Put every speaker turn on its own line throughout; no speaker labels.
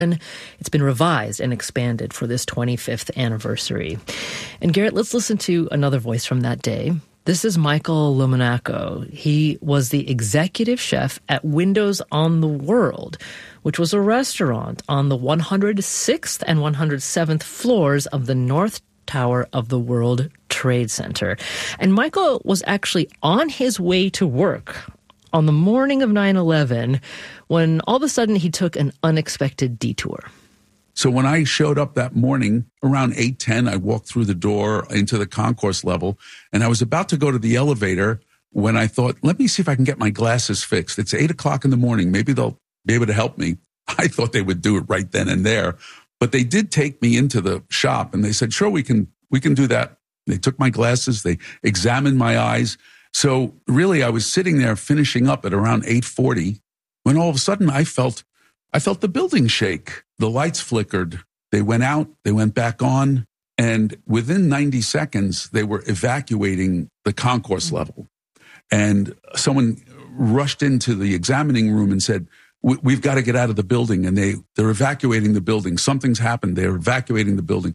It's been revised and expanded for this 25th anniversary. And Garrett, let's listen to another voice from that day. This is Michael Lomonaco. He was the executive chef at Windows on the World, which was a restaurant on the 106th and 107th floors of the North Tower of the World Trade Center. And Michael was actually on his way to work on the morning of 9/11 when all of a sudden he took an unexpected detour.
So when I showed up that morning around 8:10, I walked through the door into the concourse level, and I was about to go to the elevator when I thought, let me see if I can get my glasses fixed. It's 8 o'clock in the morning. Maybe they'll be able to help me. I thought they would do it right then and there. But they did take me into the shop, and they said, sure, we can do that. They took my glasses. They examined my eyes. So really, I was sitting there finishing up at around 8:40 when all of a sudden I felt the building shake. The lights flickered. They went out. They went back on. And within 90 seconds, they were evacuating the concourse level. And someone rushed into the examining room and said, we've got to get out of the building. And they're evacuating the building. Something's happened. They're evacuating the building.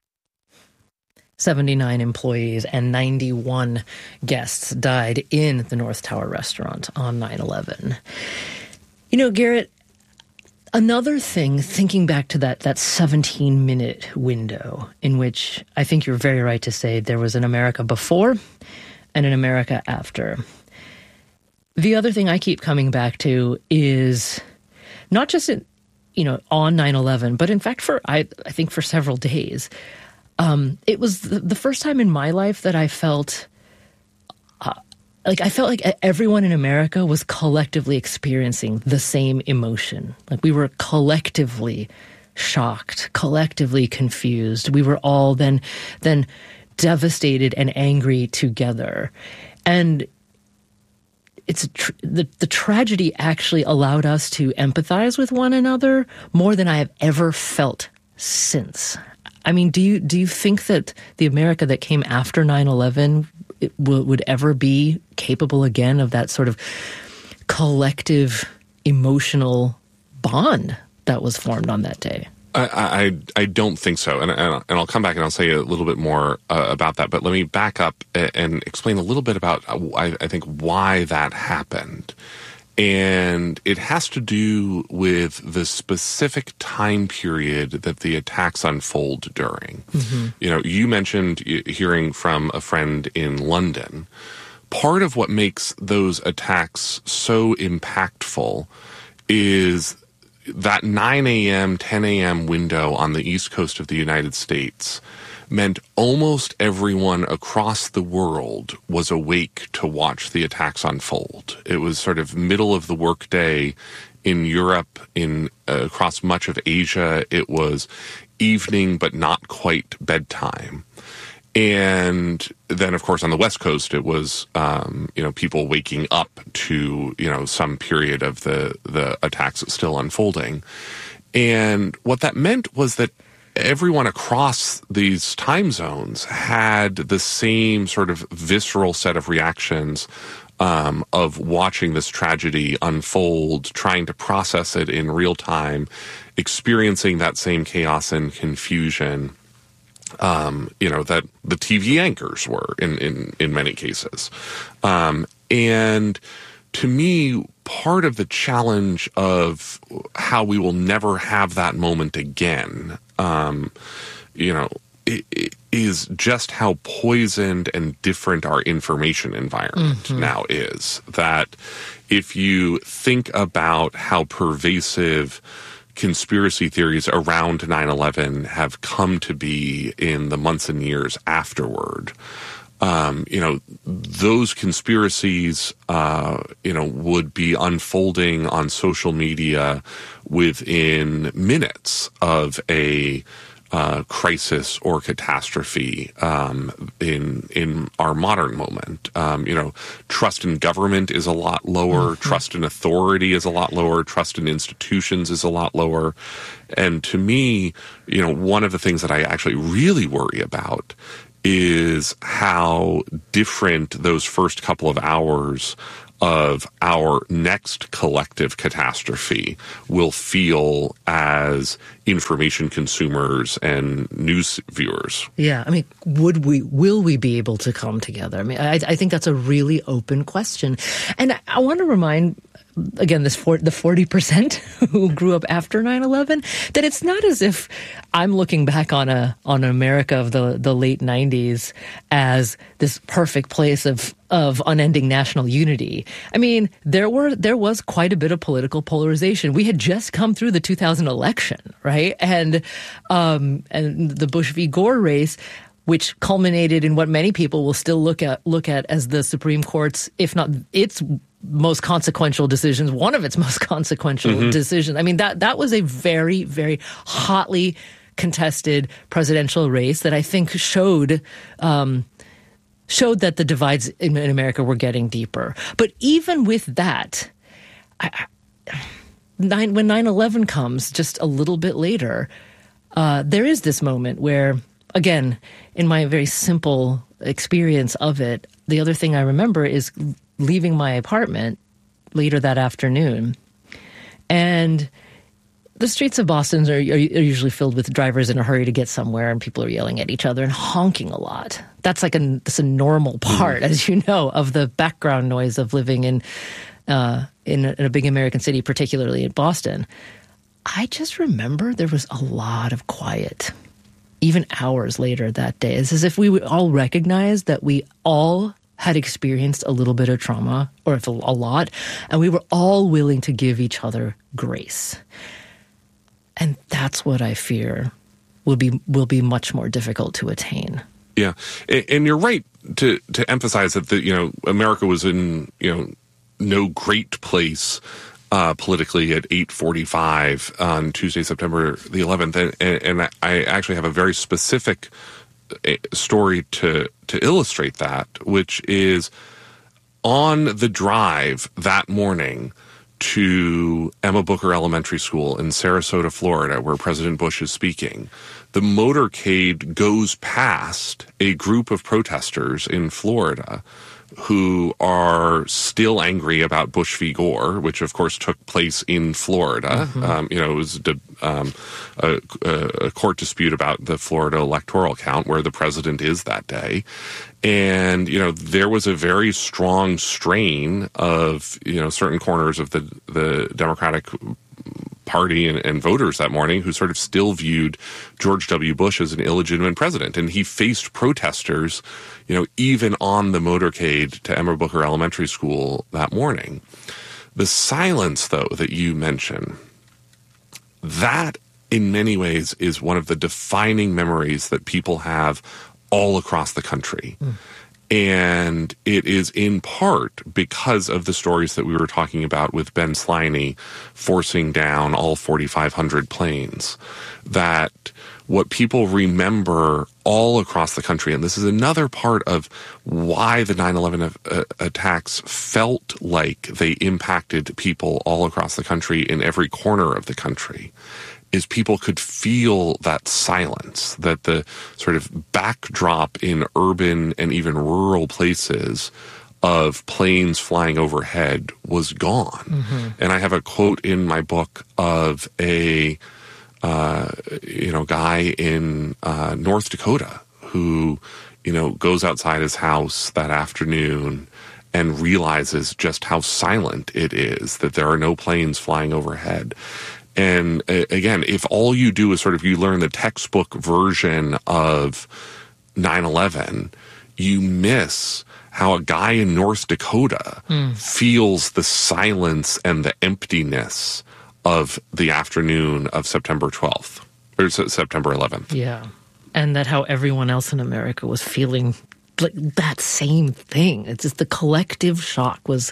79 employees and 91 guests died in the North Tower restaurant on 9/11. You know, Garrett, another thing, thinking back to that 17-minute window in which I think you're very right to say there was an America before and an America after. The other thing I keep coming back to is not just on 9/11, but in fact I think for several days. It was the first time in my life that I felt like everyone in America was collectively experiencing the same emotion. Like we were collectively shocked, collectively confused. We were all then devastated and angry together. And it's the tragedy actually allowed us to empathize with one another more than I have ever felt since. I mean, do you think that the America that came after 9/11 would ever be capable again of that sort of collective emotional bond that was formed on that day?
I don't think so, and I'll come back and I'll say a little bit more about that. But let me back up and explain a little bit about I think why that happened. And it has to do with the specific time period that the attacks unfold during. Mm-hmm. You know, you mentioned hearing from a friend in London. Part of what makes those attacks so impactful is that 9 a.m., 10 a.m. window on the East Coast of the United States meant almost everyone across the world was awake to watch the attacks unfold. It was sort of middle of the workday in Europe, across much of Asia. It was evening, but not quite bedtime. And then, of course, on the West Coast, it was, people waking up to, some period of the attacks still unfolding. And what that meant was that everyone across these time zones had the same sort of visceral set of reactions of watching this tragedy unfold, trying to process it in real time, experiencing that same chaos and confusion, that the TV anchors were in many cases. And to me, part of the challenge of how we will never have that moment again, is just how poisoned and different our information environment now is. That if you think about how pervasive conspiracy theories around 9/11 have come to be in the months and years afterward, those conspiracies, would be unfolding on social media within minutes of a crisis or catastrophe in our modern moment. Trust in government is a lot lower. Trust in authority is a lot lower. Trust in institutions is a lot lower. And to me, one of the things that I actually really worry about is how different those first couple of hours of our next collective catastrophe will feel as information consumers and news viewers.
Yeah, I mean, will we be able to come together? I mean, I think that's a really open question. And I want to remind, again, the 40% who grew up after 9/11, that it's not as if I'm looking back on America of the late 90s as this perfect place of unending national unity. I mean, there was quite a bit of political polarization. We had just come through the 2000 election, right? And the Bush v. Gore race, which culminated in what many people will still look at as the Supreme Court's, if not its most consequential decisions, one of its most consequential decisions. I mean, that was a very, very hotly contested presidential race that I think showed that the divides in America were getting deeper. But even with that, when 9/11 comes just a little bit later, there is this moment where, again, in my very simple experience of it, the other thing I remember is leaving my apartment later that afternoon. And the streets of Boston are usually filled with drivers in a hurry to get somewhere, and people are yelling at each other and honking a lot. That's like a normal part, as you know, of the background noise of living in a big American city, particularly in Boston. I just remember there was a lot of quiet, even hours later that day. It's as if we all recognized that we all had experienced a little bit of trauma, or if a lot, and we were all willing to give each other grace. And that's what I fear will be much more difficult to attain.
Yeah, and you're right to emphasize that America was in no great place politically at 8:45 on Tuesday, September the 11th, and I actually have a very specific story to illustrate that, which is on the drive that morning to Emma Booker Elementary School in Sarasota, Florida, where President Bush is speaking. The motorcade goes past a group of protesters in Florida who are still angry about Bush v. Gore, which of course took place in Florida. It was a court dispute about the Florida electoral count where the president is that day. And, there was a very strong strain of, certain corners of the Democratic Party and voters that morning who sort of still viewed George W. Bush as an illegitimate president. And he faced protesters, even on the motorcade to Emma Booker Elementary School that morning. The silence, though, that you mention, that in many ways is one of the defining memories that people have all across the country. And it is in part because of the stories that we were talking about with Ben Sliney forcing down all 4,500 planes, that what people remember all across the country, and this is another part of why the 9/11 attacks felt like they impacted people all across the country in every corner of the country, is people could feel that silence, that the sort of backdrop in urban and even rural places of planes flying overhead was gone. And I have a quote in my book of a guy in North Dakota who, goes outside his house that afternoon and realizes just how silent it is, that there are no planes flying overhead. And again, if all you do is you learn the textbook version of 9/11, you miss how a guy in North Dakota feels the silence and the emptiness of the afternoon of September 12th, or September 11th.
Yeah. And that how everyone else in America was feeling like that same thing. It's just the collective shock was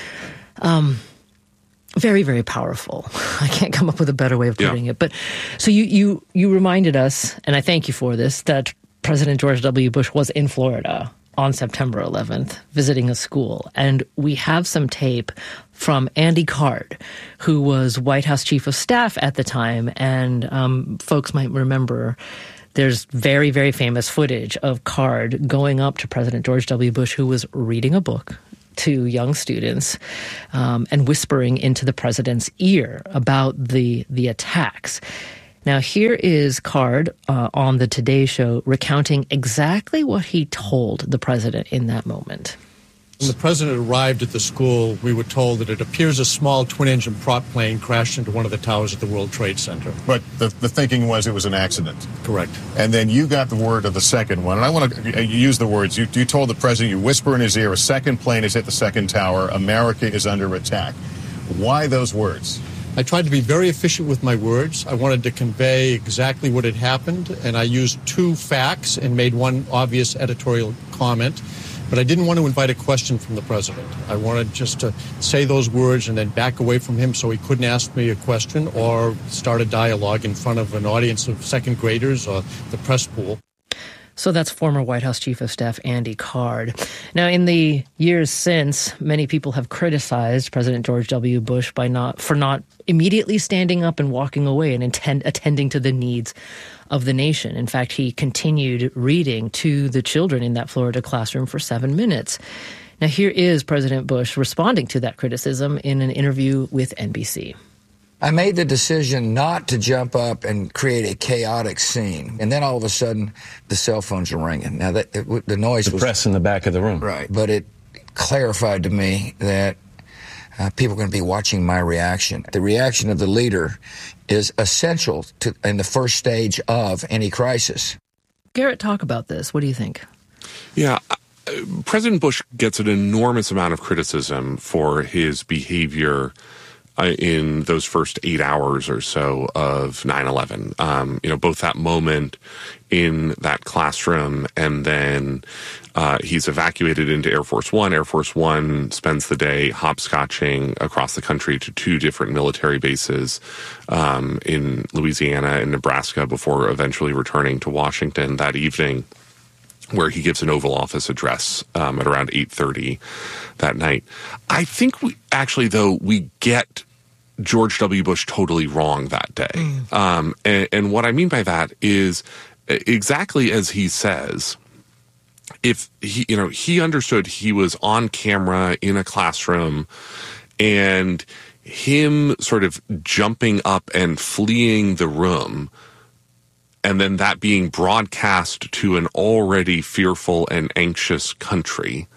very, very powerful. I can't come up with a better way of putting it. But so you reminded us, and I thank you for this, that President George W. Bush was in Florida on September 11th visiting a school. And we have some tape from Andy Card, who was White House Chief of Staff at the time. And folks might remember there's very, very famous footage of Card going up to President George W. Bush, who was reading a book, to young students and whispering into the president's ear about the attacks. Now, here is Card on the Today Show recounting exactly what he told the president in that moment.
When the president arrived at the school, we were told that it appears a small twin-engine prop plane crashed into one of the towers at the World Trade Center.
But the thinking was it was an accident.
Correct.
And then you got the word of the second one. And I want to use the words. You told the president, you whisper in his ear, a second plane is hit the second tower. America is under attack. Why those words?
I tried to be very efficient with my words. I wanted to convey exactly what had happened, and I used two facts and made one obvious editorial comment. But I didn't want to invite a question from the president. I wanted just to say those words and then back away from him so he couldn't ask me a question or start a dialogue in front of an audience of second graders or the press pool.
So that's former White House Chief of Staff Andy Card. Now, in the years since, many people have criticized President George W. Bush for not immediately standing up and walking away and attending to the needs of the nation. In fact, he continued reading to the children in that Florida classroom for 7 minutes. Now, here is President Bush responding to that criticism in an interview with NBC.
I made the decision not to jump up and create a chaotic scene. And then all of a sudden, the cell phones are ringing. Now, the noise was...
The press in the back of the room.
Right. But it clarified to me that people are going to be watching my reaction. The reaction of the leader is essential in the first stage of any crisis.
Garrett, talk about this. What do you think?
Yeah. President Bush gets an enormous amount of criticism for his behavior in those first 8 hours or so of 9/11. Both that moment in that classroom and then he's evacuated into Air Force One. Air Force One spends the day hopscotching across the country to two different military bases in Louisiana and Nebraska before eventually returning to Washington that evening, where he gives an Oval Office address at around 8:30 that night. I think we get George W. Bush totally wrong that day. And what I mean by that is exactly as he says, if he understood he was on camera in a classroom and him sort of jumping up and fleeing the room and then that being broadcast to an already fearful and anxious country,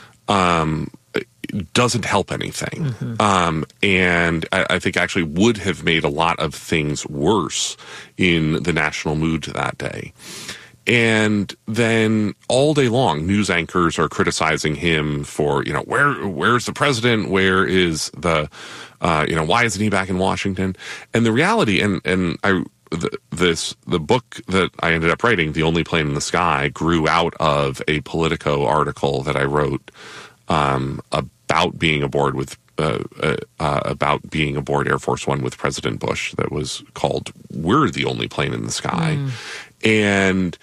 doesn't help anything. Mm-hmm. And I think actually would have made a lot of things worse in the national mood that day. And then all day long, news anchors are criticizing him for, where's the president? Where is the, why isn't he back in Washington? And the reality, the book that I ended up writing, The Only Plane in the Sky, grew out of a Politico article that I wrote about being aboard Air Force One with President Bush that was called "We're the Only Plane in the Sky," and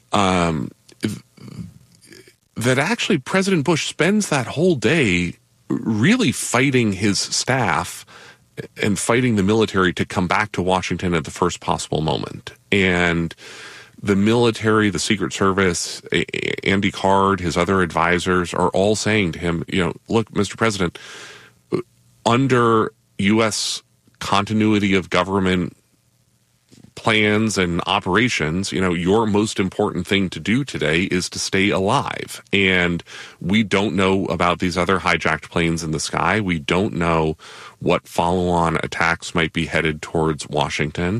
that actually President Bush spends that whole day really fighting his staff and fighting the military to come back to Washington at the first possible moment. And the military, the Secret Service, Andy Card, his other advisors are all saying to him, look, Mr. President, under U.S. continuity of government plans and operations, your most important thing to do today is to stay alive. And we don't know about these other hijacked planes in the sky. We don't know what follow-on attacks might be headed towards Washington.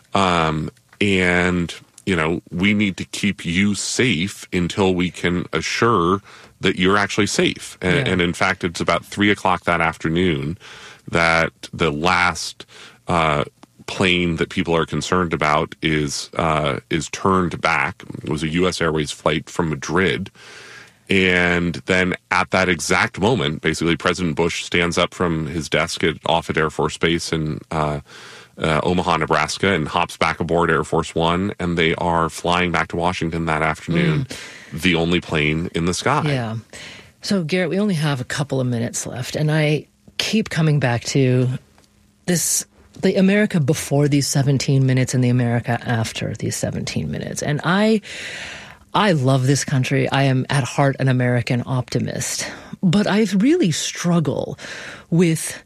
We need to keep you safe until we can assure that you're actually safe. And in fact, it's about 3:00 that afternoon that the last plane that people are concerned about is turned back. It was a U.S. Airways flight from Madrid. And then at that exact moment, basically, President Bush stands up from his desk at Offutt Air Force Base in Omaha, Nebraska, and hops back aboard Air Force One, and they are flying back to Washington that afternoon, the only plane in the sky.
Yeah. So, Garrett, we only have a couple of minutes left, and I keep coming back to this, the America before these 17 minutes and the America after these 17 minutes. And I I love this country. I am at heart an American optimist. But I really struggle with...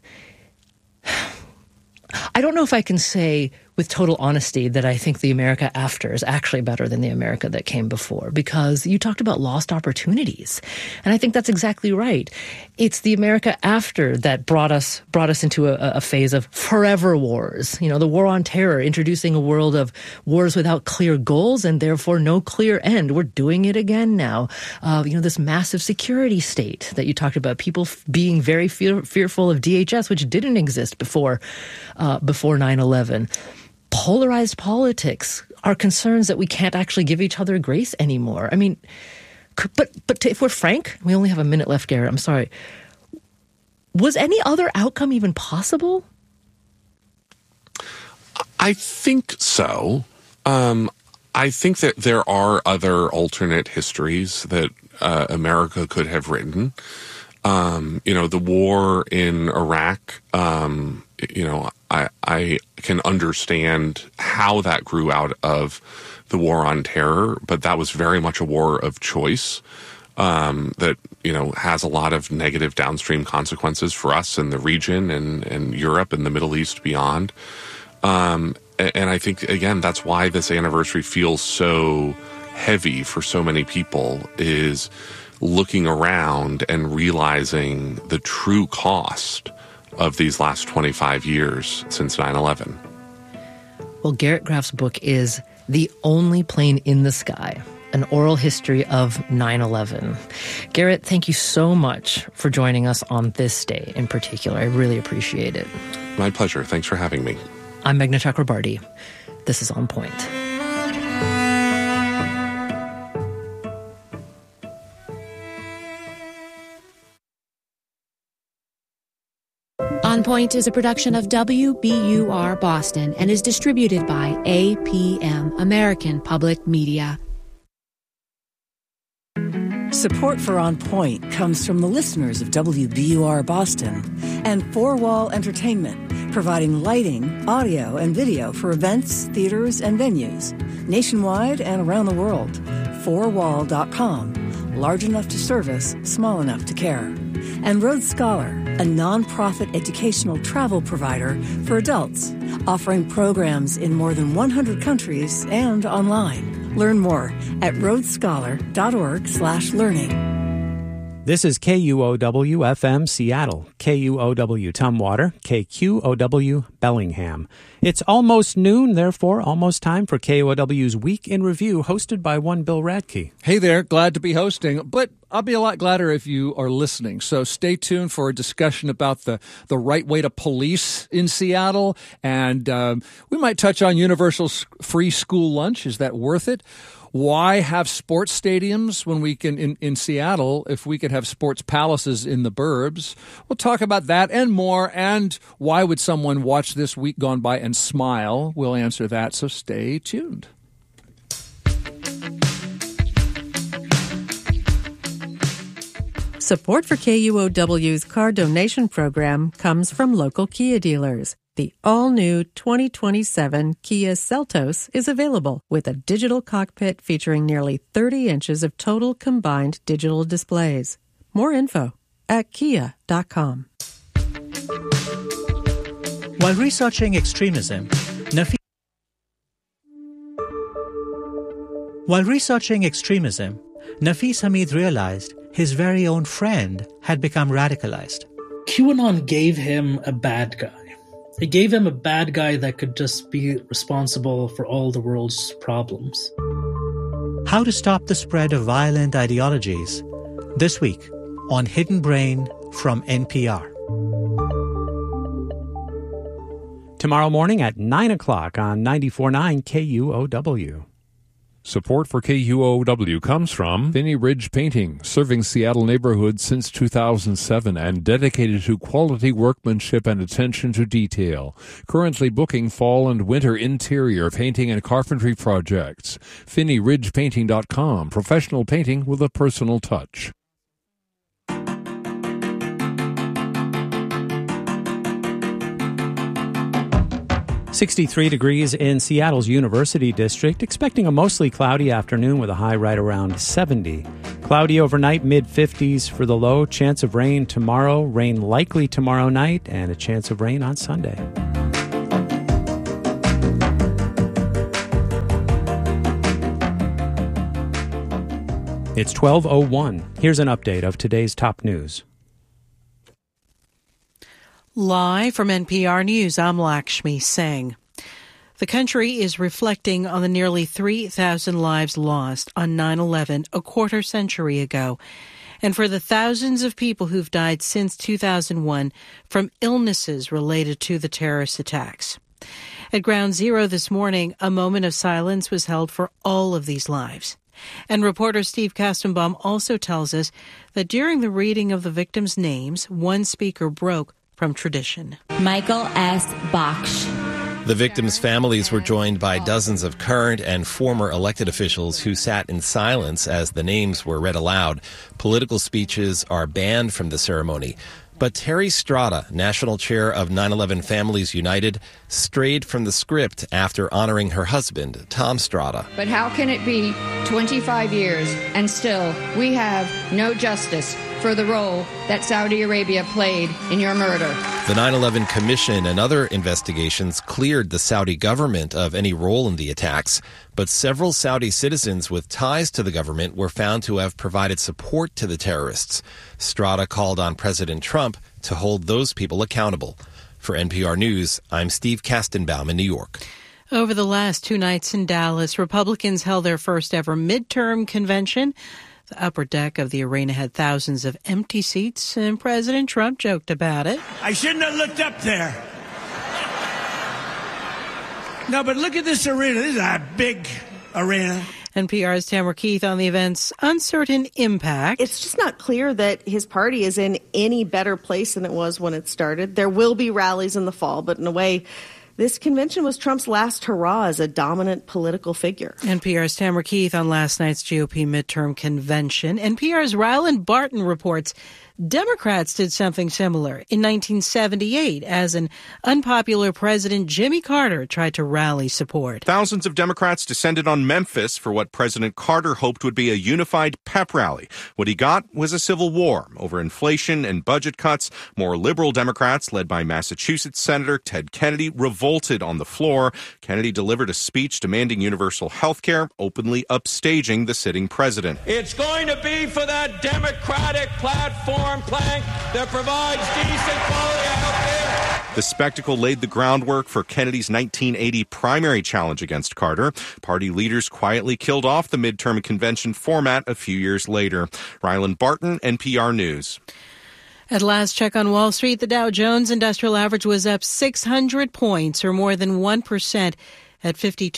I don't know if I can say with total honesty that I think the America after is actually better than the America that came before, because you talked about lost opportunities. And I think that's exactly right. It's the America after that brought us into a phase of forever wars. You know, the war on terror, introducing a world of wars without clear goals and therefore no clear end. We're doing it again now. This massive security state that you talked about, people being very fearful of DHS, which didn't exist before 9/11. Polarized politics are concerns that we can't actually give each other grace anymore. I mean, but if we're frank, we only have a minute left, Garrett. I'm sorry. Was any other outcome even possible?
I think so. I think that there are other alternate histories that America could have written. The war in Iraq, I can understand how that grew out of the war on terror, but that was very much a war of choice that, has a lot of negative downstream consequences for us in the region and Europe and the Middle East beyond. And I think, again, that's why this anniversary feels so heavy for so many people, is looking around and realizing the true cost of these last 25 years since 9/11.
Well, Garrett Graff's book is The Only Plane in the Sky, an oral history of 9/11. Garrett, thank you so much for joining us on this day in particular. I really appreciate it.
My pleasure. Thanks for having me.
I'm Meghna Chakrabarty. This is On Point.
On Point is a production of WBUR Boston and is distributed by APM, American Public Media.
Support for On Point comes from the listeners of WBUR Boston and Four Wall Entertainment, providing lighting, audio, and video for events, theaters, and venues, nationwide and around the world. 4wall.com, large enough to service, small enough to care. And Road Scholar, a nonprofit educational travel provider for adults, offering programs in more than 100 countries and online. Learn more at roadscholar.org/learning.
This is KUOW-FM Seattle, KUOW Tumwater, KQOW Bellingham. It's almost noon, therefore almost time for KUOW's Week in Review, hosted by one Bill Radke.
Hey there, glad to be hosting, but I'll be a lot gladder if you are listening. So stay tuned for a discussion about the right way to police in Seattle, and we might touch on universal free school lunch. Is that worth it? Why have sports stadiums when we can, in Seattle, if we could have sports palaces in the burbs? We'll talk about that and more. And why would someone watch this week gone by and smile? We'll answer that, so stay tuned.
Support for KUOW's car donation program comes from local Kia dealers. The all-new 2027 Kia Seltos is available with a digital cockpit featuring nearly 30 inches of total combined digital displays. More info at kia.com.
While researching extremism, Nafis Hamid realized his very own friend had become radicalized.
QAnon gave him a bad guy. It gave him a bad guy that could just be responsible for all the world's problems.
How to stop the spread of violent ideologies. This week on Hidden Brain from NPR.
Tomorrow morning at 9 o'clock on 94.9 KUOW.
Support for KUOW comes from Finney Ridge Painting, serving Seattle neighborhoods since 2007 and dedicated to quality workmanship and attention to detail. Currently booking fall and winter interior painting and carpentry projects. FinneyRidgePainting.com, professional painting with a personal touch.
63 degrees in Seattle's University District, expecting a mostly cloudy afternoon with a high right around 70. Cloudy overnight, mid-50s for the low, chance of rain tomorrow, rain likely tomorrow night, and a chance of rain on Sunday. It's 12:01. Here's an update of today's top news.
Live from NPR News, I'm Lakshmi Singh. The country is reflecting on the nearly 3,000 lives lost on 9/11 a quarter century ago, and for the thousands of people who've died since 2001 from illnesses related to the terrorist attacks. At Ground Zero this morning, a moment of silence was held for all of these lives. And reporter Steve Kastenbaum also tells us that during the reading of the victims' names, one speaker broke from tradition.
Michael S. Baksh.
The victims' families were joined by dozens of current and former elected officials who sat in silence as the names were read aloud. Political speeches are banned from the ceremony. But Terry Strada, national chair of 9/11 Families United, strayed from the script after honoring her husband, Tom Strada.
But how can it be 25 years and still we have no justice for the role that Saudi Arabia played in your murder?
The 9/11 Commission and other investigations cleared the Saudi government of any role in the attacks, but several Saudi citizens with ties to the government were found to have provided support to the terrorists. Strada called on President Trump to hold those people accountable. For NPR News, I'm Steve Kastenbaum in New York.
Over the last 2 nights in Dallas, Republicans held their first ever midterm convention. The upper deck of the arena had thousands of empty seats, and President Trump joked about it.
I shouldn't have looked up there. No, but look at this arena. This is a big arena.
NPR's Tamara Keith on the event's uncertain impact.
It's just not clear that his party is in any better place than it was when it started. There will be rallies in the fall, but in a way, this convention was Trump's last hurrah as a dominant political figure.
NPR's Tamara Keith on last night's GOP midterm convention. NPR's Ryland Barton reports Democrats did something similar in 1978 as an unpopular President Jimmy Carter tried to rally support.
Thousands of Democrats descended on Memphis for what President Carter hoped would be a unified pep rally. What he got was a civil war over inflation and budget cuts. More liberal Democrats, led by Massachusetts Senator Ted Kennedy, revolted on the floor. Kennedy delivered a speech demanding universal health care, openly upstaging the sitting president.
It's going to be for that Democratic platform plank that provides decent quality health care.
The spectacle laid the groundwork for Kennedy's 1980 primary challenge against Carter. Party leaders quietly killed off the midterm convention format a few years later. Ryland Barton, NPR News.
At last check on Wall Street, the Dow Jones Industrial Average was up 600 points, or more than 1%, at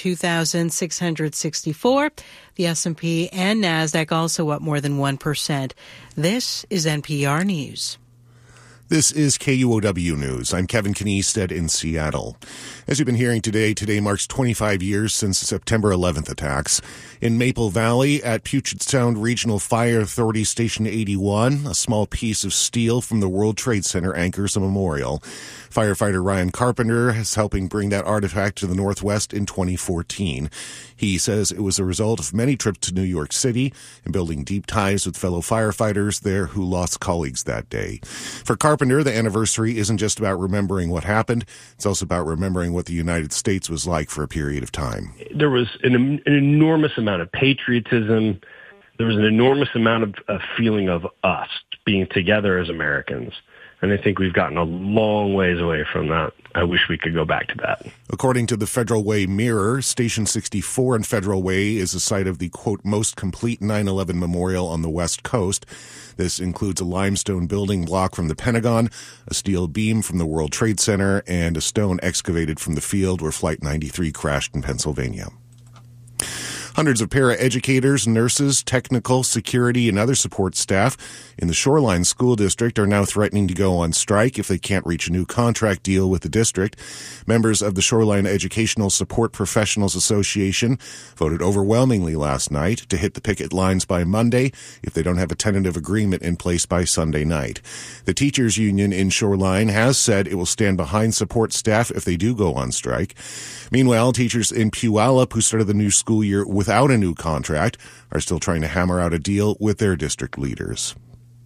52,664. The S&P and NASDAQ also up more than 1%. This is NPR News.
This is KUOW News. I'm Kevin Kniested in Seattle. As you've been hearing today marks 25 years since the September 11th attacks. In Maple Valley at Puget Sound Regional Fire Authority Station 81, a small piece of steel from the World Trade Center anchors a memorial. Firefighter Ryan Carpenter is helping bring that artifact to the Northwest in 2014. He says it was a result of many trips to New York City and building deep ties with fellow firefighters there who lost colleagues that day. For Carpenter, the anniversary isn't just about remembering what happened. It's also about remembering what the United States was like for a period of time.
There was an enormous amount of patriotism. There was an enormous amount of feeling of us being together as Americans. And I think we've gotten a long ways away from that. I wish we could go back to that.
According to the Federal Way Mirror, Station 64 in Federal Way is the site of the, quote, most complete 9/11 memorial on the West Coast. This includes a limestone building block from the Pentagon, a steel beam from the World Trade Center, and a stone excavated from the field where Flight 93 crashed in Pennsylvania. Hundreds of paraeducators, nurses, technical, security, and other support staff in the Shoreline School District are now threatening to go on strike if they can't reach a new contract deal with the district. Members of the Shoreline Educational Support Professionals Association voted overwhelmingly last night to hit the picket lines by Monday if they don't have a tentative agreement in place by Sunday night. The teachers union in Shoreline has said it will stand behind support staff if they do go on strike. Meanwhile, teachers in Puyallup who started the new school year without a new contract are still trying to hammer out a deal with their district leaders.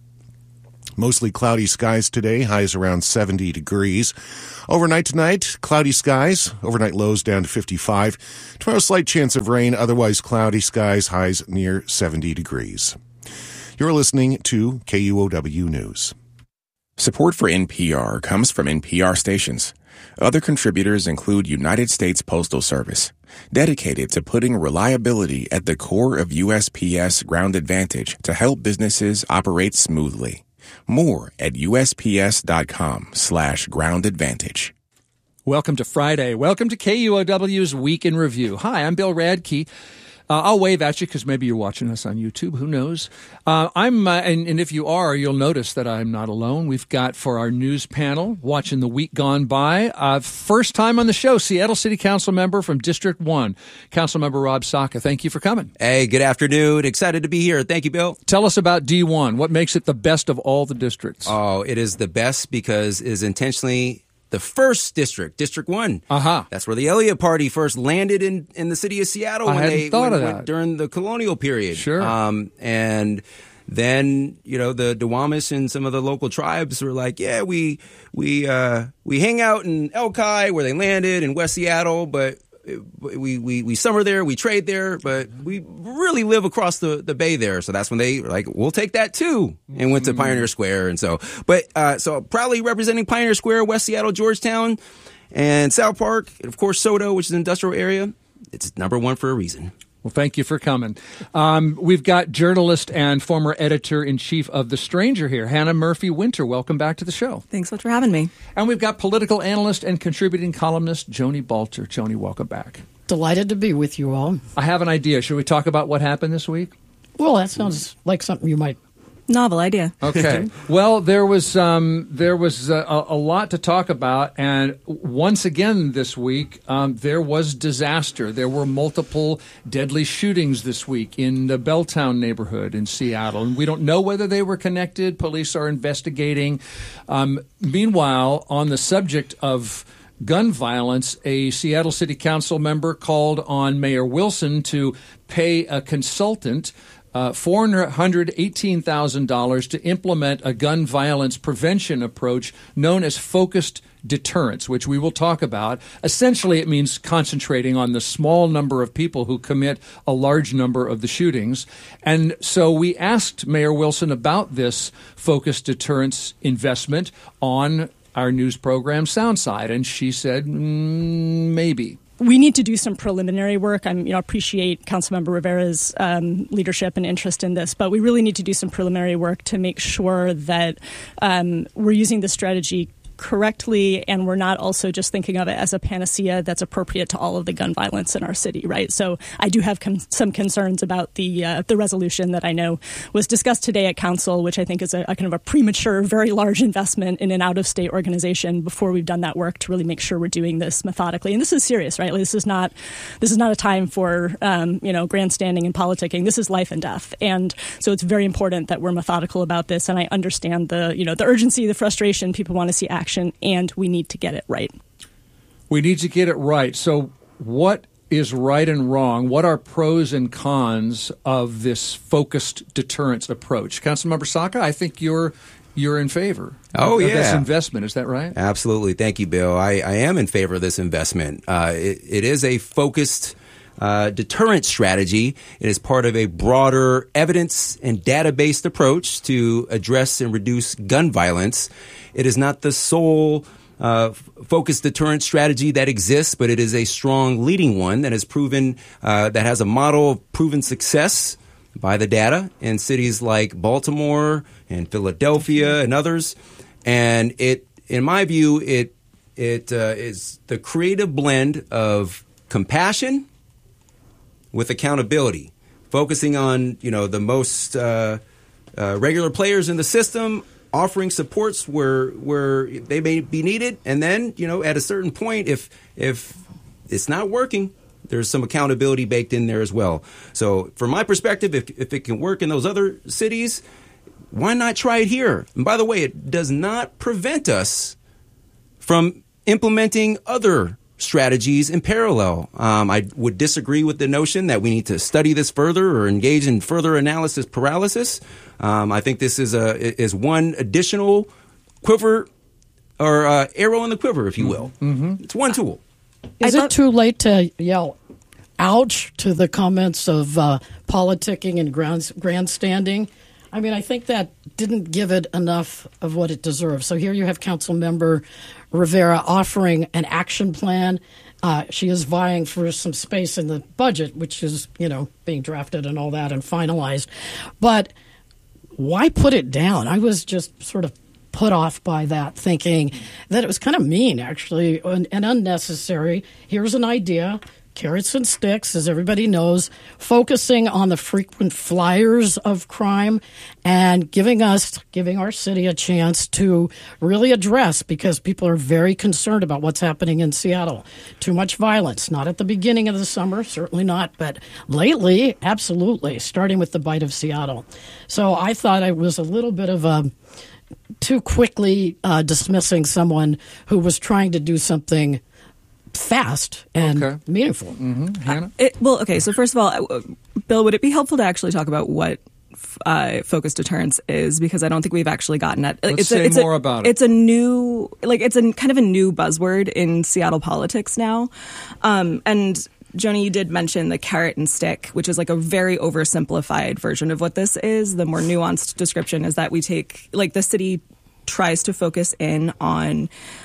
Mostly cloudy skies today, highs around 70 degrees. Overnight tonight, cloudy skies, overnight lows down to 55. Tomorrow, slight chance of rain, otherwise cloudy skies, highs near 70 degrees. You're listening to KUOW News.
Support for NPR comes from NPR stations. Other contributors include United States Postal Service, dedicated to putting reliability at the core of USPS Ground Advantage to help businesses operate smoothly. More at USPS.com/Ground Advantage.
Welcome to Friday. Welcome to KUOW's Week in Review. Hi, I'm Bill Radke. I'll wave at you because maybe you're watching us on YouTube. Who knows? And if you are, you'll notice that I'm not alone. We've got for our news panel, watching the week gone by, first time on the show, Seattle City Council member from District 1, Councilmember Rob Saka. Thank you for coming.
Hey, good afternoon. Excited to be here. Thank you, Bill.
Tell us about D1. What makes it the best of all the districts?
Oh, it is the best because it is intentionally the first district, District 1. That's where the Elliott Party first landed in the city of Seattle during the colonial period.
Sure.
And then, the Duwamish and some of the local tribes were like, yeah, we hang out in Elki where they landed in West Seattle, but we summer there, we trade there, but we really live across the bay there. So that's when they were like, we'll take that too, and went to Pioneer Square. And so proudly representing Pioneer Square, West Seattle, Georgetown, and South Park, and of course SoDo, which is an industrial area. It's number one for a reason.
Well, thank you for coming. We've got journalist and former editor-in-chief of The Stranger here, Hannah Murphy-Winter. Welcome back to the show.
Thanks so much for having me.
And we've got political analyst and contributing columnist Joni Balter. Joni, welcome back.
Delighted to be with you all.
I have an idea. Should we talk about what happened this week?
Well, that sounds like something you might...
Novel idea.
Okay. Well, there was a lot to talk about, and once again this week there was disaster. There were multiple deadly shootings this week in the Belltown neighborhood in Seattle, and we don't know whether they were connected. Police are investigating. Meanwhile, on the subject of gun violence, a Seattle City Council member called on Mayor Wilson to pay a consultant $418,000 to implement a gun violence prevention approach known as focused deterrence, which we will talk about. Essentially, it means concentrating on the small number of people who commit a large number of the shootings. And so we asked Mayor Wilson about this focused deterrence investment on our news program Soundside, and she said, maybe.
We need to do some preliminary work. I appreciate Councilmember Rivera's leadership and interest in this, but we really need to do some preliminary work to make sure that we're using the strategy correctly, and we're not also just thinking of it as a panacea that's appropriate to all of the gun violence in our city, right? So I do have some concerns about the resolution that I know was discussed today at council, which I think is a kind of a premature, very large investment in an out-of-state organization before we've done that work to really make sure we're doing this methodically. And this is serious, right? Like, this is not a time for grandstanding and politicking. This is life and death, and so it's very important that we're methodical about this. And I understand the urgency, the frustration. People want to see action. And we need to get it right.
We need to get it right. So what is right and wrong? What are pros and cons of this focused deterrence approach? Councilmember Saka, I think you're in favor of this investment. Is that right?
Absolutely. Thank you, Bill. I am in favor of this investment. It is a focused deterrent strategy. It is part of a broader evidence and data-based approach to address and reduce gun violence. It is not the sole focused deterrent strategy that exists, but it is a strong leading one that has proven that has a model of proven success by the data in cities like Baltimore and Philadelphia and others. And it, in my view, it is the creative blend of compassion, with accountability, focusing on, the most regular players in the system, offering supports where they may be needed, and then, at a certain point, if it's not working, there's some accountability baked in there as well. So from my perspective, if it can work in those other cities, why not try it here? And by the way, it does not prevent us from implementing other strategies in parallel. I would disagree with the notion that we need to study this further or engage in further analysis paralysis. I think this is one additional quiver or arrow in the quiver, if you will. Mm-hmm. It's one tool.
Is it too late to yell ouch to the comments of politicking and grandstanding? I mean, I think that didn't give it enough of what it deserves. So here you have Councilmember Rivera offering an action plan. She is vying for some space in the budget, which is, being drafted and all that and finalized. But why put it down? I was just sort of put off by that, thinking that it was kind of mean, actually, and unnecessary. Here's an idea, carrots and sticks, as everybody knows, focusing on the frequent flyers of crime and giving our city a chance to really address, because people are very concerned about what's happening in Seattle. Too much violence, not at the beginning of the summer, certainly not, but lately, absolutely, starting with the bite of Seattle. So I thought it was a little bit of a too quickly dismissing someone who was trying to do something fast and meaningful.
Mm-hmm. Hannah?
So first of all, Bill, would it be helpful to actually talk about what focused deterrence is? Because I don't think we've actually gotten at it.
Let's say more about it.
It's a new, it's a kind of a new buzzword in Seattle politics now. And Joni, you did mention the carrot and stick, which is like a very oversimplified version of what this is. The more nuanced description is that we take, the city tries to focus in on,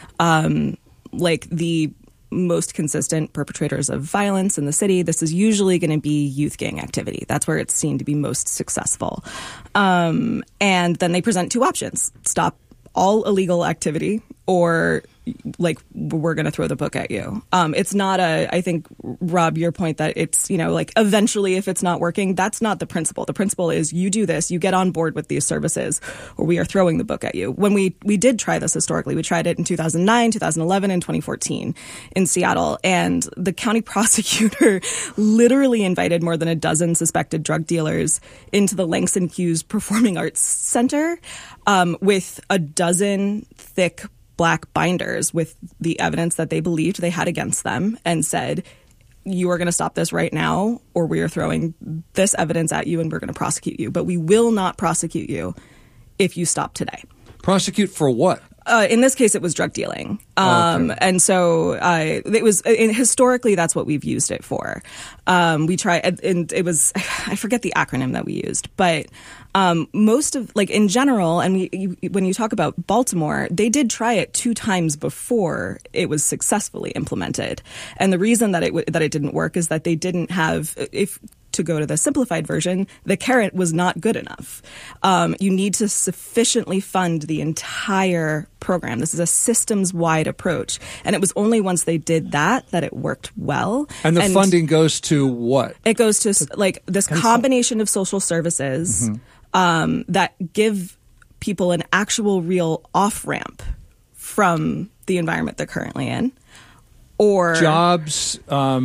the most consistent perpetrators of violence in the city. This is usually going to be youth gang activity. That's where it's seen to be most successful. And then they present two options: stop all illegal activity, or we're going to throw the book at you. It's not I think, Rob, your point that it's, eventually if it's not working, that's not the principle. The principle is you do this, you get on board with these services, or we are throwing the book at you. When we did try this historically, we tried it in 2009, 2011, and 2014 in Seattle. And the county prosecutor literally invited more than a dozen suspected drug dealers into the Langston Hughes Performing Arts Center with a dozen thick black binders with the evidence that they believed they had against them, and said, you are going to stop this right now, or we are throwing this evidence at you and we're going to prosecute you. But we will not prosecute you if you stop today.
Prosecute for what?
In this case, it was drug dealing. And so it was historically, that's what we've used it for. We tried, and it was, I forget the acronym that we used, but most of, in general, and when you talk about Baltimore, they did try it 2 times before it was successfully implemented. And the reason that it didn't work is that they didn't have, to go to the simplified version, the carrot was not good enough. You need to sufficiently fund the entire program. This is a systems-wide approach. And it was only once they did that it worked well.
And the funding goes to what?
It goes to this combination of social services that give people an actual real off-ramp from the environment they're currently in. Or
jobs,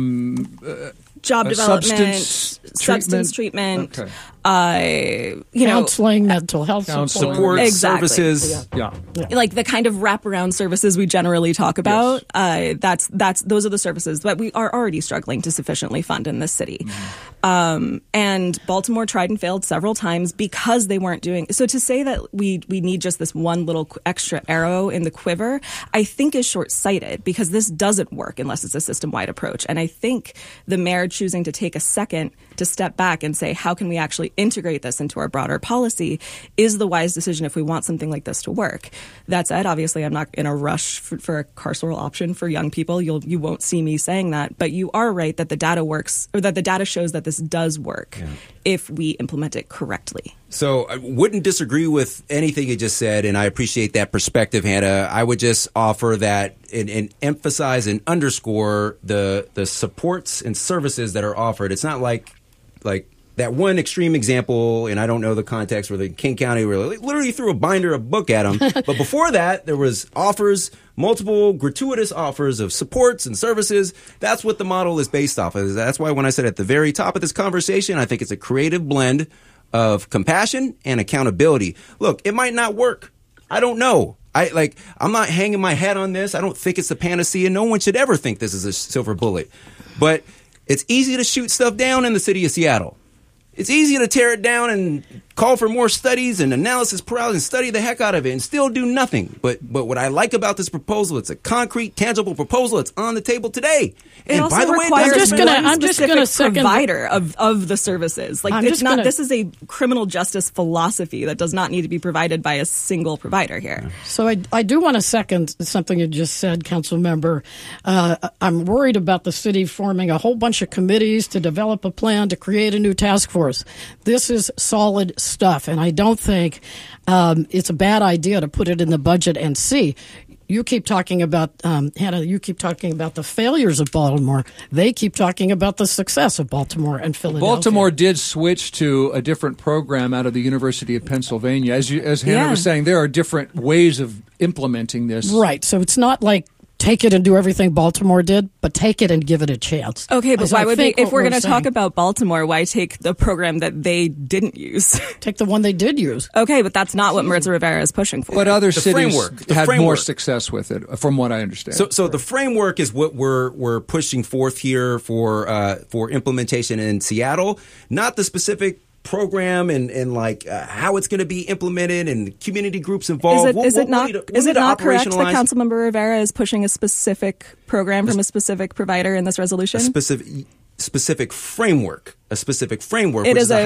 job development, substance treatment,
counseling, mental health
support
exactly.
services,
like the kind of wraparound services we generally talk about. Yes. Those are the services that we are already struggling to sufficiently fund in this city. And Baltimore tried and failed several times because they weren't doing. So to say that we need just this one little extra arrow in the quiver, I think is short-sighted, because this doesn't work unless it's a system-wide approach. And I think the mayor choosing to take a second to step back and say, how can we actually we integrate this into our broader policy is the wise decision if we want something like this to work. That said, obviously, I'm not in a rush for a carceral option for young people. You won't see me saying that, but you are right that the data works, or that the data shows that this does work if we implement it correctly.
So I wouldn't disagree with anything you just said, and I appreciate that perspective, Hannah. I would just offer that and emphasize and underscore the supports and services that are offered. It's not like that one extreme example, and I don't know the context, where the King County literally threw a binder of book at them. But before that, there was multiple gratuitous offers of supports and services. That's what the model is based off of. That's why when I said at the very top of this conversation, I think it's a creative blend of compassion and accountability. Look, it might not work. I don't know. I'm not hanging my hat on this. I don't think it's the panacea. No one should ever think this is a silver bullet. But it's easy to shoot stuff down in the city of Seattle. It's easy to tear it down and call for more studies and analysis paralysis and study the heck out of it and still do nothing. But what I like about this proposal, it's a concrete, tangible proposal. It's on the table today. And
also
by the way,
I'm just going to second provider of the services. This is a criminal justice philosophy that does not need to be provided by a single provider here.
So I do want to second something you just said, Council Member. I'm worried about the city forming a whole bunch of committees to develop a plan to create a new task force. This is solid stuff, and I don't think it's a bad idea to put it in the budget and see. You keep talking about, Hannah, you keep talking about the failures of Baltimore. They keep talking about the success of Baltimore and Philadelphia.
Baltimore did switch to a different program out of the University of Pennsylvania. As Hannah was saying, there are different ways of implementing this.
Right, so it's not like take it and do everything Baltimore did, but take it and give it a chance.
Okay, but why would we, if we're going to talk about Baltimore, why take the program that they didn't use?
Take the one they did use.
Okay, but that's not what Maritza Rivera is pushing for.
But other cities had more success with it, from what I understand.
So the framework is what we're pushing forth here for implementation in Seattle, not the specific program and how it's going to be implemented and community groups involved.
Is it not correct that Councilmember Rivera is pushing a specific program from a specific provider in this resolution?
A specific framework. It is a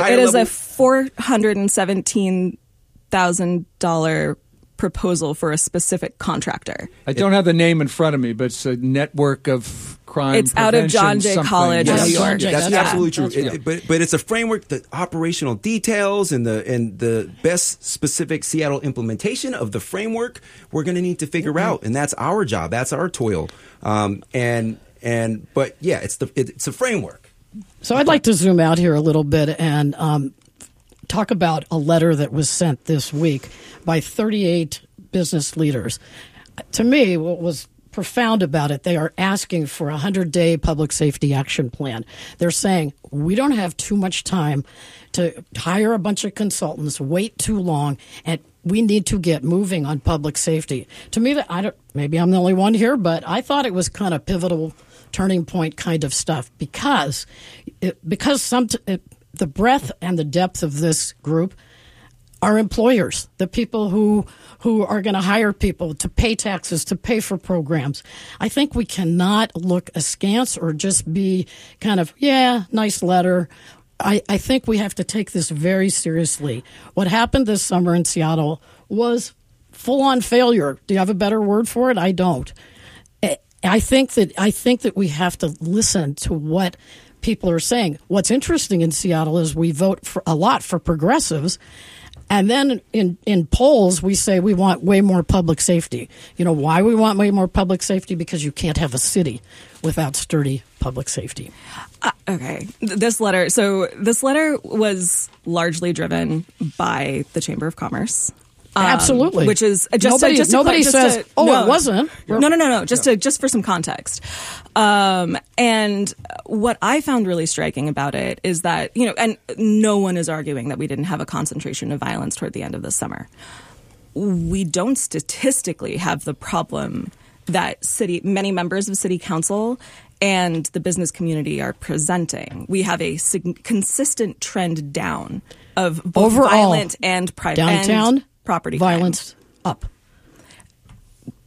$417,000 proposal for a specific contractor.
I don't have the name in front of me, but it's a network of crime.
It's out of John Jay College in New York.
That's absolutely true. But it's a framework, the operational details and the best specific Seattle implementation of the framework we're going to need to figure out, and that's our job. That's our toil. But yeah, it's a framework.
So I'd like to zoom out here a little bit and talk about a letter that was sent this week by 38 business leaders. To me, what was profound about it, they are asking for a 100-day public safety action plan. They're saying, we don't have too much time to hire a bunch of consultants, wait too long, and we need to get moving on public safety. To me, maybe I'm the only one here, but I thought it was kind of pivotal, turning point kind of stuff because the breadth and the depth of this group are employers, the people who are going to hire people to pay taxes, to pay for programs. I think we cannot look askance or just be kind of, nice letter. I think we have to take this very seriously. What happened this summer in Seattle was full-on failure. Do you have a better word for it? I don't. I think that we have to listen to what people are saying. What's interesting in Seattle is we vote a lot for progressives, and then in polls we say we want way more public safety. You know why we want way more public safety? Because you can't have a city without sturdy public safety.
Okay. This letter was largely driven by the Chamber of Commerce.
Absolutely.
Which is it
wasn't.
No. Just for some context. And what I found really striking about it is that, and no one is arguing that we didn't have a concentration of violence toward the end of the summer. We don't statistically have the problem that many members of city council and the business community are presenting. We have a consistent trend down of both
overall
violent and private
downtown
property
violence
crime.
up.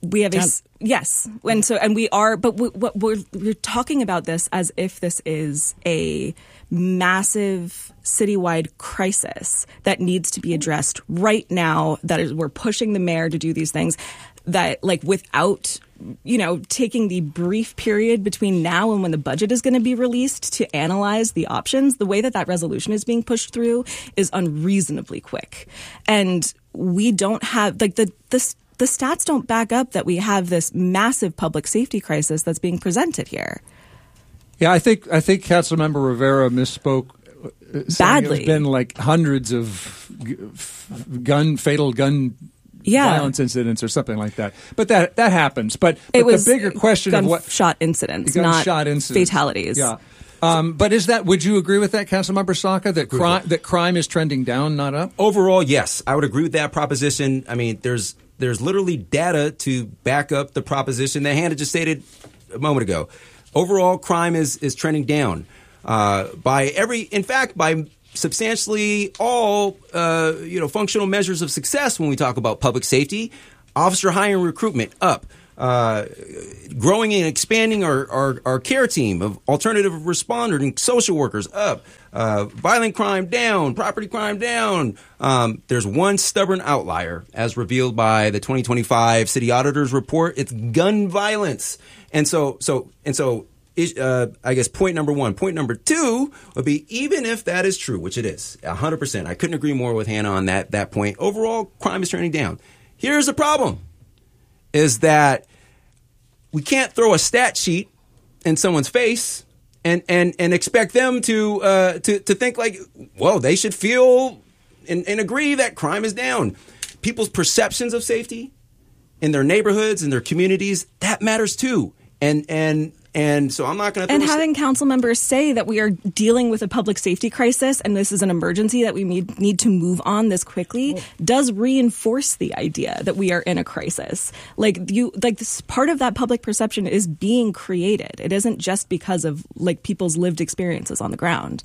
We have yes, and we are, but we're talking about this as if this is a massive citywide crisis that needs to be addressed right now. We're pushing the mayor to do these things that, like, without taking the brief period between now and when the budget is going to be released to analyze the options. The way that resolution is being pushed through is unreasonably quick, and we don't have the stats don't back up that we have this massive public safety crisis that's being presented here.
Yeah, I think Councilmember Rivera misspoke.
Badly.
It's been like hundreds of fatal gun violence incidents or something like that. But that happens. But
it was
the bigger question of what
gunshot incidents, not fatalities.
Yeah. But would you agree with that, Councilmember Saka, that crime is trending down, not up?
Overall, yes. I would agree with that proposition. I mean, there's literally data to back up the proposition that Hannah just stated a moment ago. Overall, crime is trending down by substantially all functional measures of success. When we talk about public safety, officer hiring, recruitment up, growing and expanding our care team of alternative responders and social workers up, violent crime down, property crime down. There's one stubborn outlier, as revealed by the 2025 City Auditor's report. It's gun violence. And so, I guess point number one. Point number two would be, even if that is true, which it is, 100%. I couldn't agree more with Hannah on that point. Overall, crime is trending down. Here's the problem, is that we can't throw a stat sheet in someone's face and expect them to think like, well, they should feel and agree that crime is down. People's perceptions of safety in their neighborhoods, in their communities, that matters too. And so I'm not going to...
And having council members say that we are dealing with a public safety crisis and this is an emergency that we need to move on this quickly does reinforce the idea that we are in a crisis. This part of that public perception is being created. It isn't just because of people's lived experiences on the ground.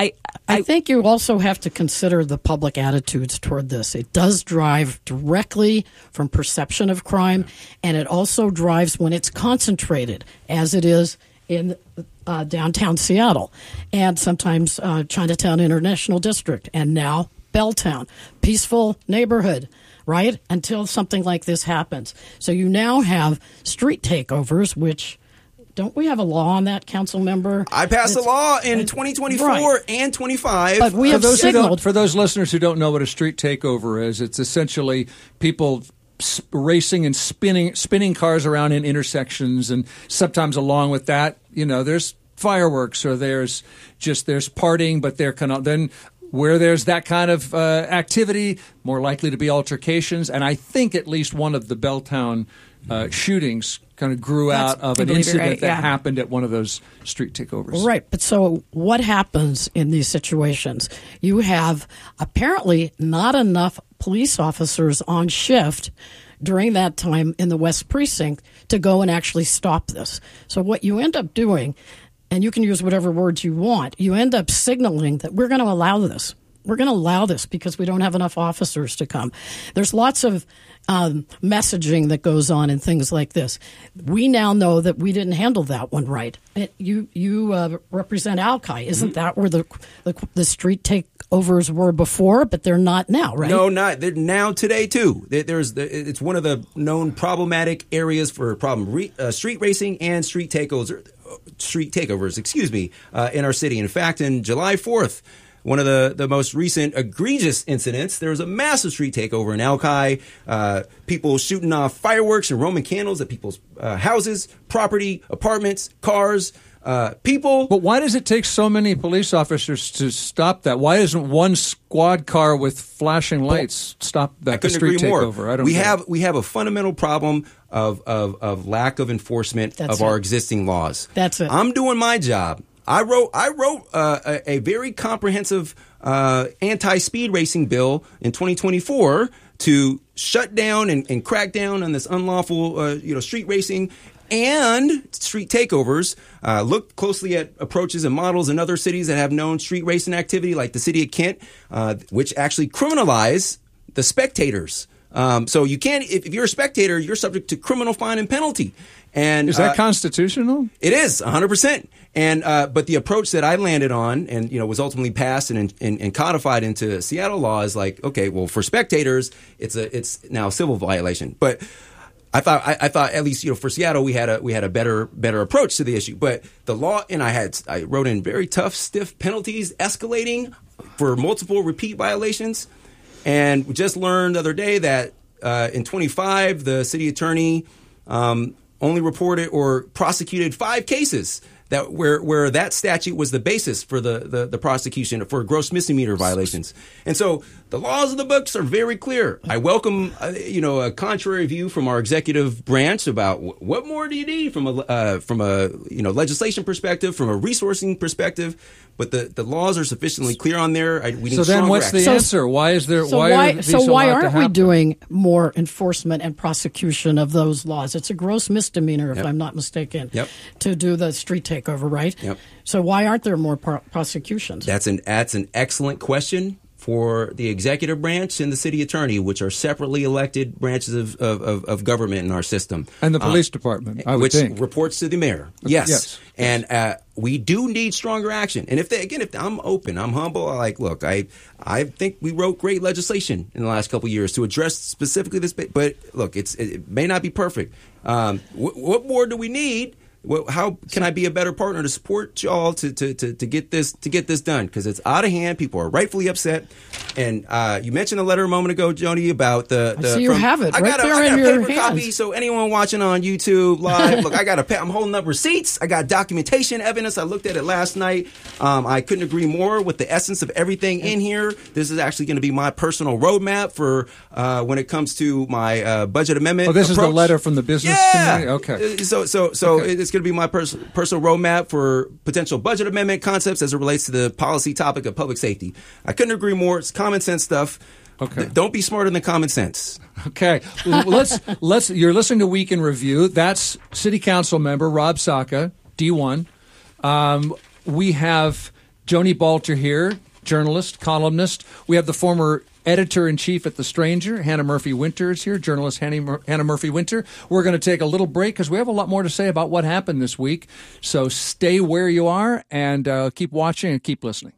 I think you also have to consider the public attitudes toward this. It does drive directly from perception of crime, and it also drives when it's concentrated, as it is in downtown Seattle, and sometimes Chinatown International District, and now Belltown. Peaceful neighborhood, right? Until something like this happens. So you now have street takeovers, which... Don't we have a law on that, council member?
I passed a law in 2024 and 25.
But we have signaled.
For those listeners who don't know what a street takeover is, it's essentially people racing and spinning cars around in intersections, and sometimes along with that, there's fireworks or there's partying, but then where there's that kind of activity, more likely to be altercations. And I think at least one of the Belltown shootings kind of grew out of an incident that happened at one of those street takeovers.
Right. But so what happens in these situations? You have apparently not enough police officers on shift during that time in the West Precinct to go and actually stop this. So what you end up doing, and you can use whatever words you want, you end up signaling that we're going to allow this. We're going to allow this because we don't have enough officers to come. There's lots of messaging that goes on and things like this. We now know that we didn't handle that one right. You represent Alki. Isn't that where the street takeovers were before? But they're not now, right?
No, not. They're now today, too. It's one of the known problematic areas for street racing and street takeovers, in our city. In fact, in July 4th, one of the most recent egregious incidents, there was a massive street takeover in Alki, people shooting off fireworks and Roman candles at people's houses, property, apartments, cars, people.
But why does it take so many police officers to stop that? Why isn't one squad car with flashing lights stop that street takeover?
We have a fundamental problem of lack of enforcement of our existing laws.
That's it.
I'm doing my job. I wrote a very comprehensive anti-speed racing bill in 2024 to shut down and crack down on this unlawful street racing and street takeovers. Look closely at approaches and models in other cities that have known street racing activity, like the city of Kent, which actually criminalize the spectators So you can't, if you're a spectator, you're subject to criminal fine and penalty. And
is that constitutional?
It is 100%. And but the approach that I landed on, and was ultimately passed and codified into Seattle law, is like, okay, well, for spectators, it's now a civil violation. But I thought at least for Seattle we had a better approach to the issue. But the law, and I wrote in very tough, stiff penalties, escalating for multiple repeat violations. And we just learned the other day that in 25, the city attorney only reported or prosecuted 5 cases that where that statute was the basis for the prosecution for gross misdemeanor violations. And so the laws of the books are very clear. I welcome a contrary view from our executive branch about what more do you need from a legislation perspective, from a resourcing perspective. But the laws are sufficiently clear on there. We need
so then, what's the answer? Why is there?
Why aren't we doing more enforcement and prosecution of those laws? It's a gross misdemeanor, if I'm not mistaken, to do the street takeover, right?
Yep.
So why aren't there more prosecutions?
That's an excellent question for the executive branch and the city attorney, which are separately elected branches of government in our system.
And the police department, I would
which
think.
reports to the mayor. Yes. And we do need stronger action. And if I'm open, I'm humble. Look, I think we wrote great legislation in the last couple of years to address specifically this. But look, it may not be perfect. What more do we need? How can I be a better partner to support y'all to get this done? Because it's out of hand. People are rightfully upset. And you mentioned a letter a moment ago, Joni, about the.
I see you have it right there in your hands.
Copy. So anyone watching on YouTube live, look, I'm holding up receipts. I got documentation evidence. I looked at it last night. I couldn't agree more with the essence of everything in here. This is actually going to be my personal roadmap for when it comes to my budget amendment.
Oh, this
approach.
Is the letter from the business community? Okay.
So it's going to be my personal roadmap for potential budget amendment concepts as it relates to the policy topic of public safety. I couldn't agree more. It's common sense stuff.
Okay.
Don't be smarter than common sense.
Okay. Let's. You're listening to Week in Review. That's City Council member Rob Saka, D1. We have Joni Balter here, journalist, columnist. We have the former editor-in-chief at The Stranger, Hannah Murphy-Winter is here, journalist Hannah Murphy-Winter. We're going to take a little break because we have a lot more to say about what happened this week. So stay where you are and keep watching and keep listening.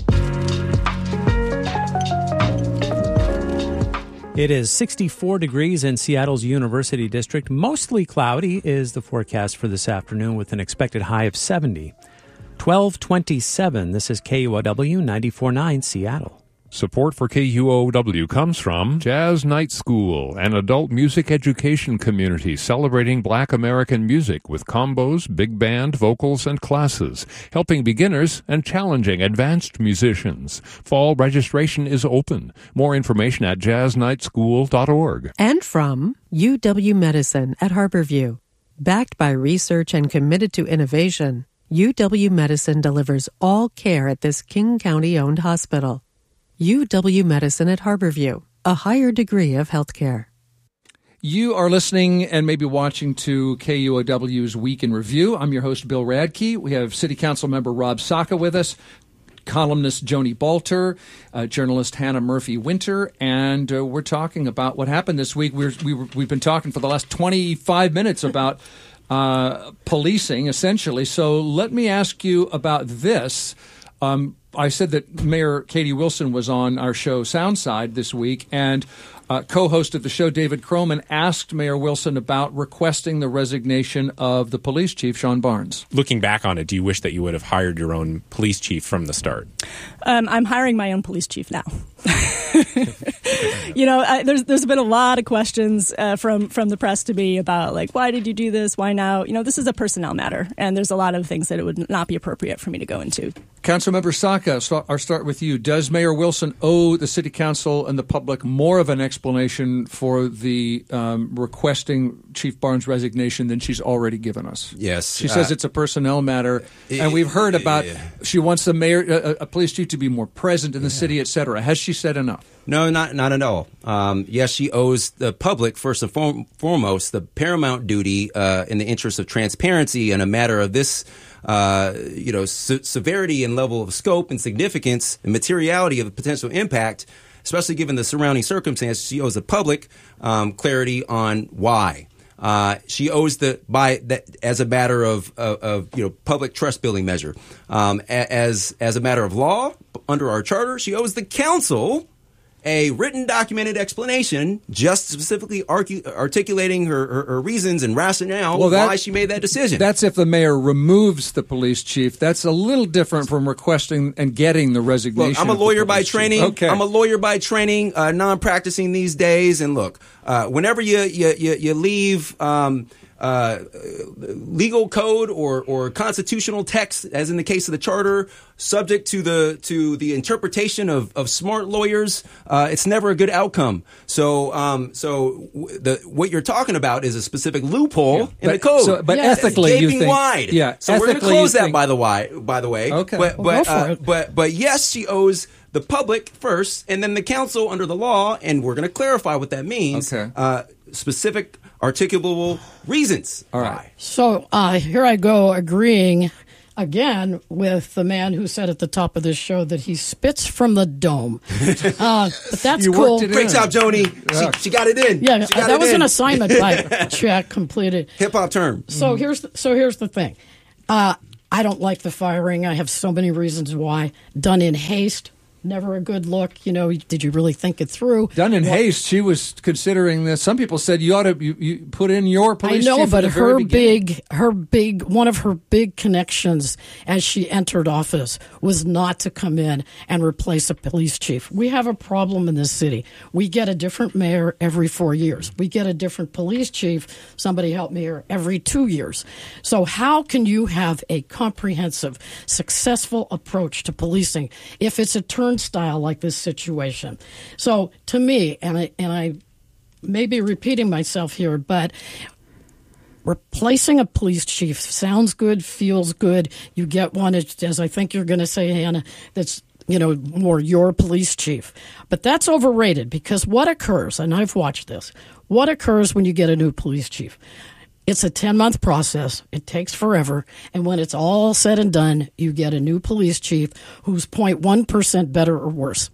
It is 64 degrees in Seattle's University District. Mostly cloudy is the forecast for this afternoon with an expected high of 70. 1227, this is KUOW 94.9 Seattle.
Support for KUOW comes from Jazz Night School, an adult music education community celebrating Black American music with combos, big band, vocals, and classes, helping beginners and challenging advanced musicians. Fall registration is open. More information at jazznightschool.org.
And from UW Medicine at Harborview. Backed by research and committed to innovation, UW Medicine delivers all care at this King County-owned hospital. UW Medicine at Harborview, a higher degree of healthcare.
You are listening and maybe watching to KUOW's Week in Review. I'm your host, Bill Radke. We have City Council member Rob Saka with us, columnist Joni Balter, journalist Hannah Murphy-Winter, and we're talking about what happened this week. We've been talking for the last 25 minutes about policing, essentially. So let me ask you about this. I said that Mayor Katie Wilson was on our show Soundside this week, and co-host of the show, David Croman, asked Mayor Wilson about requesting the resignation of the police chief, Sean Barnes.
Looking back on it, do you wish that you would have hired your own police chief from the start?
I'm hiring my own police chief now. There's been a lot of questions from the press to me about, like, why did you do this? Why now? This is a personnel matter, and there's a lot of things that it would not be appropriate for me to go into.
Councilmember Saka, I'll start with you. Does Mayor Wilson owe the City Council and the public more of an explanation for the requesting Chief Barnes' resignation than she's already given us?
Yes.
She says it's a personnel matter, and we've heard about she wants the mayor, a police chief, to be more present in the city, et cetera. Has she said enough?
No, not at all. Yes, she owes the public, first and foremost, the paramount duty in the interest of transparency in a matter of this severity and level of scope and significance and materiality of the potential impact. especially given the surrounding circumstances, she owes the public clarity on why. She owes as a matter of public trust building measure. As a matter of law, under our charter, she owes the council a written documented explanation, just specifically articulating her reasons and rationale why she made that decision.
That's if the mayor removes the police chief. That's a little different from requesting and getting the resignation.
Look, I'm a lawyer by training. Okay. I'm a lawyer by training, non-practicing these days. And look, whenever you leave legal code or constitutional text, as in the case of the charter, subject to the interpretation of smart lawyers, it's never a good outcome. So what you're talking about is a specific loophole in the code.
But ethically,
it's
you
gaping
think
wide.
Yeah,
so we're going to close that. By the way.
Okay.
But yes, she owes the public first, and then the council under the law, and we're going to clarify what that means.
Okay.
Specific, articulable reasons.
All right.
So here I go agreeing again with the man who said at the top of this show that he spits from the dome. But that's cool.
Great job, Joni. She got it in.
Yeah, that was an assignment by Jack completed.
Hip hop term.
So here's the thing. I don't like the firing. I have so many reasons why. Done in haste. Never a good look. You know, did you really think it through?
Done in haste. She was considering this. Some people said you ought to you put in your police chief.
I know, but
one of her big connections
as she entered office was not to come in and replace a police chief. We have a problem in this city. We get a different mayor every 4 years. We get a different police chief, somebody help me here, every 2 years. So how can you have a comprehensive, successful approach to policing if it's a turnstile like this situation? So to me, and I may be repeating myself here, but replacing a police chief sounds good, feels good. You get one, as I think you're going to say, Hannah, that's more your police chief. But that's overrated, because what occurs, and I've watched this, what occurs when you get a new police chief? It's a 10-month process. It takes forever. And when it's all said and done, you get a new police chief who's 0.1% better or worse.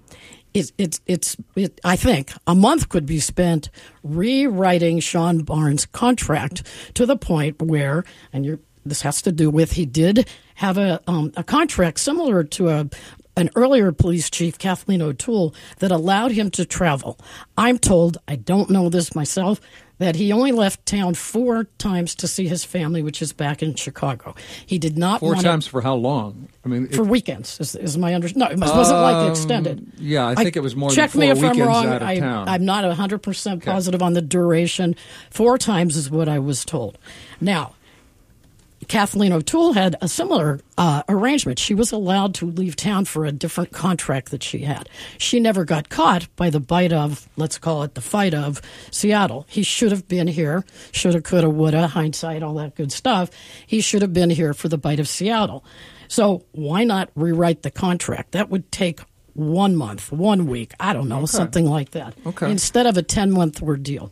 I think a month could be spent rewriting Sean Barnes' contract to the point where, and this has to do with, he did have a contract similar to an earlier police chief, Kathleen O'Toole, that allowed him to travel. I'm told, I don't know this myself, that he only left town 4 times to see his family, which is back in Chicago. He did not
4 times for how long? I mean,
for weekends is my understanding. No, it wasn't like extended.
Yeah, I think it was more than 4
weekends out of town. Check me if I'm wrong. I'm not 100% positive on the duration. 4 times is what I was told. Now, Kathleen O'Toole had a similar arrangement. She was allowed to leave town for a different contract that she had. She never got caught by the bite of, let's call it the fight of, Seattle. He should have been here. Shoulda, coulda, woulda, hindsight, all that good stuff. He should have been here for the bite of Seattle. So why not rewrite the contract? That would take 1 month, 1 week, I don't know, something like that.
Okay.
Instead of a 10-month ordeal.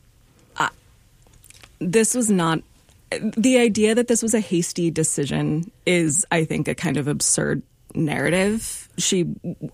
This was not... The idea that this was a hasty decision is, I think, a kind of absurd narrative. Chief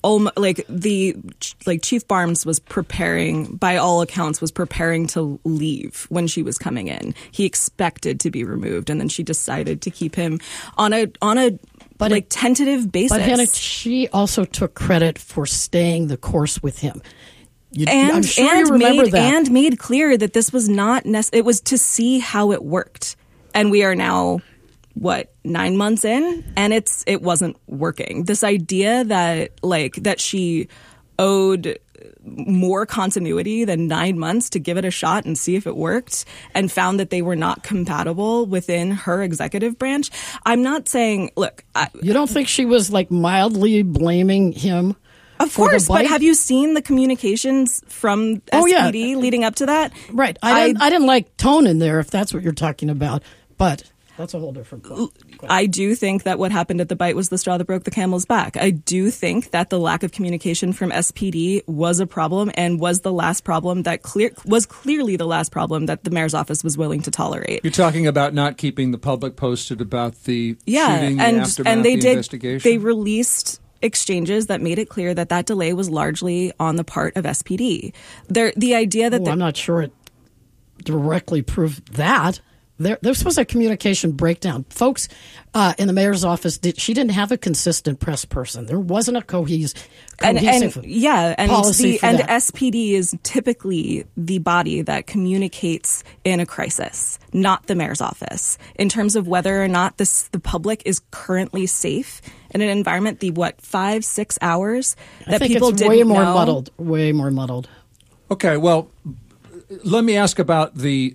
Barnes was preparing, by all accounts, was preparing to leave when she was coming in. He expected to be removed, and then she decided to keep him on a tentative basis.
But Hannah, she also took credit for staying the course with him. I'm sure you remember that.
And made clear that this was not it was to see how it worked. And we are now, 9 months in, and it wasn't working. This idea that she owed more continuity than 9 months to give it a shot and see if it worked, and found that they were not compatible within her executive branch. I'm not saying, look...
you don't think she was mildly blaming him?
Of course, but have you seen the communications from SPD leading up to that?
Right. I didn't like tone in there, if that's what you're talking about, but that's a whole different question.
I do think that what happened at the bite was the straw that broke the camel's back. I do think that the lack of communication from SPD was a problem, and was the last problem that was clearly the last problem that the mayor's office was willing to tolerate.
You're talking about not keeping the public posted about the shooting, the aftermath,
and they
the
did.
Investigation?
They released exchanges that made it clear that delay was largely on the part of SPD. The idea that
I'm not sure it directly proved that. There was a communication breakdown. Folks in the mayor's office, she didn't have a consistent press person. There wasn't a cohesive policy
and SPD is typically the body that communicates in a crisis, not the mayor's office. In terms of whether or not the public is currently safe in an environment, 5-6 hours that people didn't know.
Way more muddled.
Okay, well, let me ask about the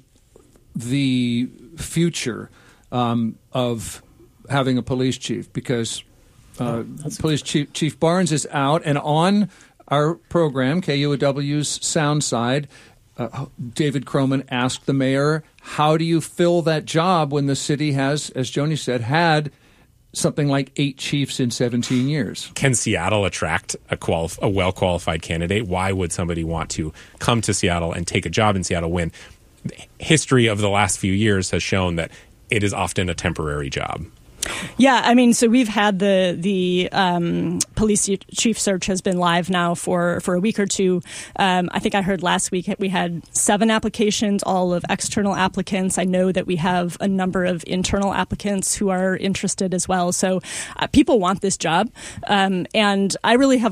future of having a police chief, because Police Chief Barnes is out, and on our program, KUOW's Sound Side, David Croman asked the mayor, how do you fill that job when the city has, as Joni said, had something like 8 chiefs in 17 years?
Can Seattle attract a well-qualified candidate? Why would somebody want to come to Seattle and take a job in Seattle when history of the last few years has shown that it is often a temporary job?
Yeah, I mean, so we've had the police chief search has been live now for a week or two. I think I heard last week we had 7 applications, all of external applicants. I know that we have a number of internal applicants who are interested as well. So people want this job. And I really have